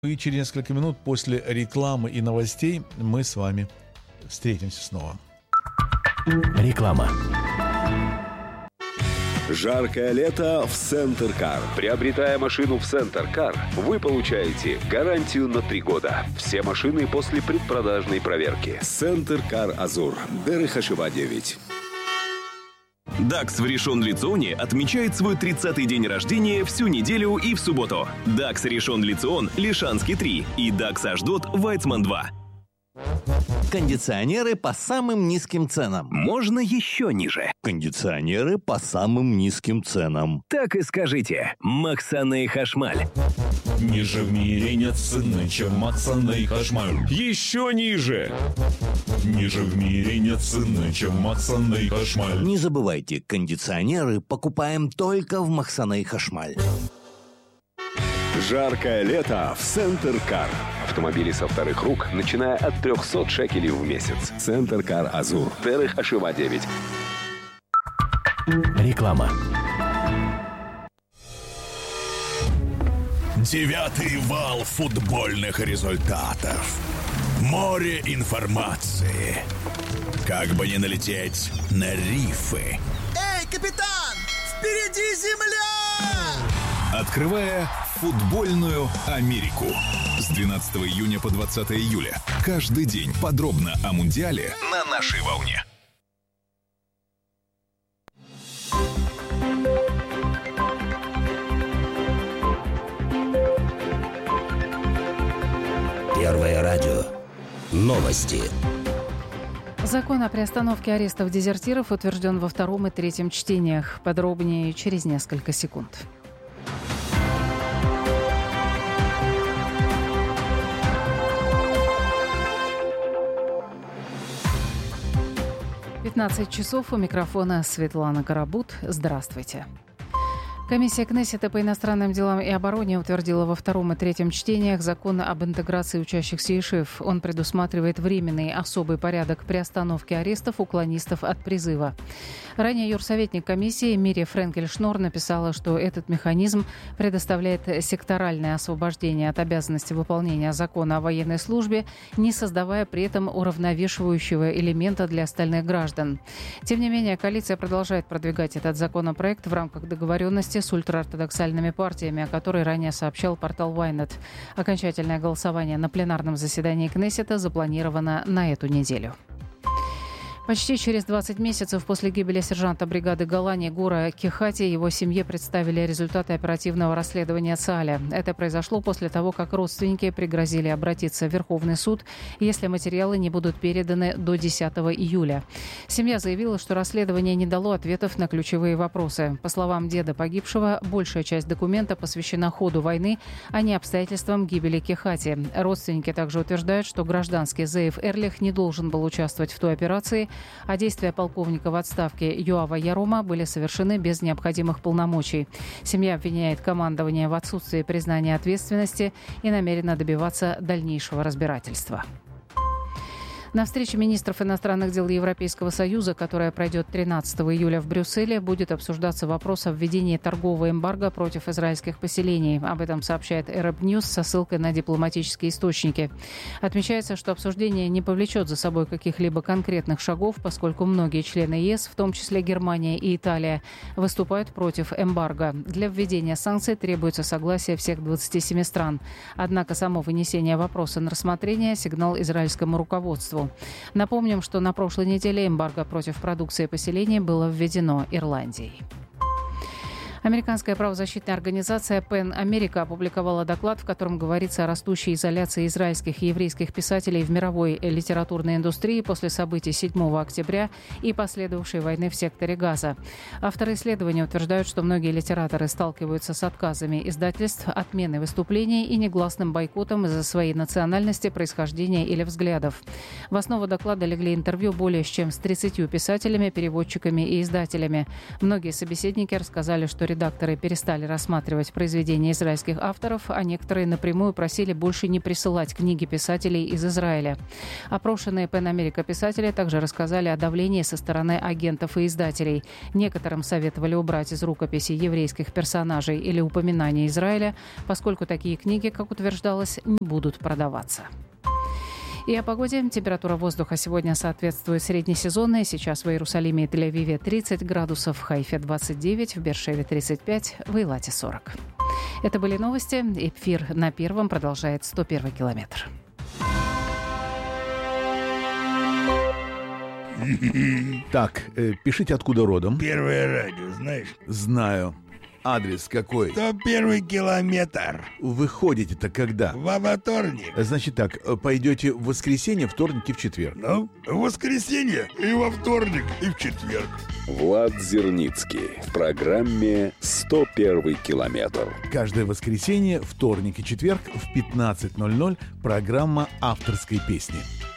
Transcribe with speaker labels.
Speaker 1: И через несколько минут после рекламы и новостей мы с вами встретимся снова.
Speaker 2: Реклама.
Speaker 3: Жаркое лето в Центр Кар. Приобретая машину в Центр Кар, вы получаете гарантию на 3 года. Все машины после предпродажной проверки. Центр Кар Азур. Дерихашева 9.
Speaker 4: ДАКС в Ришон-Ле-Ционе отмечает свой 30-й день рождения всю неделю и в субботу. ДАКС Ришон-Ле-Цион, Лишанский 3 и ДАКС Ашдот, Вайцман 2.
Speaker 2: Кондиционеры по самым низким ценам.
Speaker 4: Можно еще ниже.
Speaker 2: Кондиционеры по самым низким ценам.
Speaker 4: Так и скажите. Максаны Хашмаль.
Speaker 5: Ниже в мире нет цены, чем Максаны Хашмаль. Еще ниже. Ниже в мире нет цены, чем Максаны Хашмаль.
Speaker 2: Не забывайте, кондиционеры покупаем только в Максаны Хашмаль.
Speaker 3: Жаркое лето в Центр Кар. Автомобили со вторых рук, начиная от 300 шекелей в месяц. Центр Кар Азур. Дерихашева 9.
Speaker 2: Реклама.
Speaker 5: 9-й вал футбольных результатов. Море информации. Как бы не налететь на рифы.
Speaker 6: Эй, капитан! Впереди земля!
Speaker 5: Открывая футбольную Америку. С 12 июня по 20 июля. Каждый день подробно о Мундиале на нашей волне.
Speaker 7: Первое радио. Новости.
Speaker 8: Закон о приостановке арестов дезертиров утвержден во втором и третьем чтениях. Подробнее через несколько секунд. часов. У микрофона Светлана Карабут. Здравствуйте. Комиссия Кнессета по иностранным делам и обороне утвердила во втором и третьем чтениях закон об интеграции учащихся ИШИВ. Он предусматривает временный особый порядок приостановки арестов уклонистов от призыва. Ранее юрсоветник комиссии Мири Френкель-Шнор написала, что этот механизм предоставляет секторальное освобождение от обязанности выполнения закона о военной службе, не создавая при этом уравновешивающего элемента для остальных граждан. Тем не менее, коалиция продолжает продвигать этот законопроект в рамках договоренности с ультраортодоксальными партиями, о которой ранее сообщал портал Ynet. Окончательное голосование на пленарном заседании Кнессета запланировано на эту неделю. Почти через 20 месяцев после гибели сержанта бригады Голани Гора Кехати его семье представили результаты оперативного расследования ЦАЛЯ. Это произошло после того, как родственники пригрозили обратиться в Верховный суд, если материалы не будут переданы до 10 июля. Семья заявила, что расследование не дало ответов на ключевые вопросы. По словам деда погибшего, большая часть документа посвящена ходу войны, а не обстоятельствам гибели Кехати. Родственники также утверждают, что гражданский Зеев Эрлих не должен был участвовать в той операции, а действия полковника в отставке Йоава Ярома были совершены без необходимых полномочий. Семья обвиняет командование в отсутствии признания ответственности и намерена добиваться дальнейшего разбирательства. На встрече министров иностранных дел Европейского Союза, которая пройдет 13 июля в Брюсселе, будет обсуждаться вопрос о введении торгового эмбарго против израильских поселений. Об этом сообщает Arab News со ссылкой на дипломатические источники. Отмечается, что обсуждение не повлечет за собой каких-либо конкретных шагов, поскольку многие члены ЕС, в том числе Германия и Италия, выступают против эмбарго. Для введения санкций требуется согласие всех 27 стран. Однако само вынесение вопроса на рассмотрение – сигнал израильскому руководству. Напомним, что на прошлой неделе эмбарго против продукции поселений было введено Ирландией. Американская правозащитная организация PEN America опубликовала доклад, в котором говорится о растущей изоляции израильских и еврейских писателей в мировой литературной индустрии после событий 7 октября и последовавшей войны в секторе Газа. Авторы исследования утверждают, что многие литераторы сталкиваются с отказами издательств, отменой выступлений и негласным бойкотом из-за своей национальности, происхождения или взглядов. В основу доклада легли интервью более чем с 30 писателями, переводчиками и издателями. Многие собеседники рассказали, что редакторы перестали рассматривать произведения израильских авторов, а некоторые напрямую просили больше не присылать книги писателей из Израиля. Опрошенные PEN America писатели также рассказали о давлении со стороны агентов и издателей. Некоторым советовали убрать из рукописи еврейских персонажей или упоминания Израиля, поскольку такие книги, как утверждалось, не будут продаваться. И о погоде. Температура воздуха сегодня соответствует среднесезонной. Сейчас в Иерусалиме и Тель-Авиве 30 градусов, в Хайфе 29, в Бершеве 35, в Эйлате 40. Это были новости. Эфир на Первом продолжает 101 километр.
Speaker 1: Так, пишите, откуда родом.
Speaker 9: Первое радио, знаешь?
Speaker 1: Знаю. Адрес какой?
Speaker 9: 101 километр.
Speaker 1: Вы ходите-то когда?
Speaker 9: Во вторник.
Speaker 1: Значит так, пойдете в воскресенье, вторник и в четверг.
Speaker 9: Ну, в воскресенье и во вторник, и в четверг.
Speaker 3: Влад Зерницкий в программе «101 километр».
Speaker 1: Каждое воскресенье, вторник и четверг в 15:00 программа авторской песни.